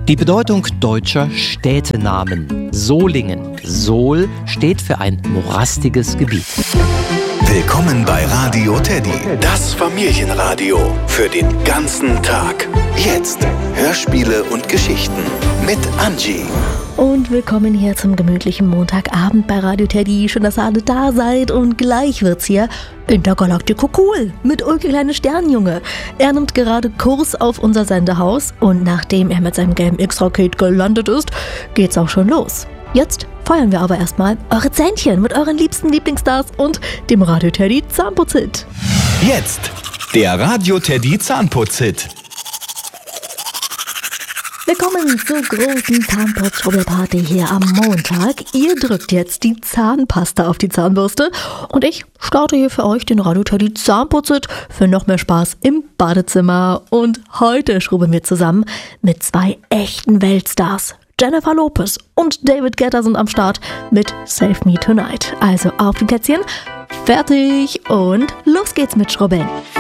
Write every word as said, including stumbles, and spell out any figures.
Die Bedeutung deutscher Städtenamen. Solingen. Sol steht für ein morastiges Gebiet. Willkommen bei Radio Teddy, das Familienradio für den ganzen Tag. Jetzt Hörspiele und Geschichten mit Angie. Und willkommen hier zum gemütlichen Montagabend bei Radio Teddy. Schön, dass ihr alle da seid. Und gleich wird's hier Intergalactico cool mit Ulke kleine Sternjunge. Er nimmt gerade Kurs auf unser Sendehaus und nachdem er mit seinem gelben X-Raket gelandet ist, geht's auch schon los. Jetzt feiern wir aber erstmal eure Zähnchen mit euren liebsten Lieblingsstars und dem Radio Teddy Zahnputz-Hit. Jetzt der Radio Teddy Zahnputz-Hit. Willkommen zur großen Zahnputz-Schrubbelparty hier am Montag. Ihr drückt jetzt die Zahnpasta auf die Zahnbürste und ich starte hier für euch den Radio Teddy Zahnputz-Hit für noch mehr Spaß im Badezimmer. Und heute schrubben wir zusammen mit zwei echten Weltstars. Jennifer Lopez und David Guetta sind am Start mit Save Me Tonight. Also auf die Plätzchen, fertig und los geht's mit Schrubbeln.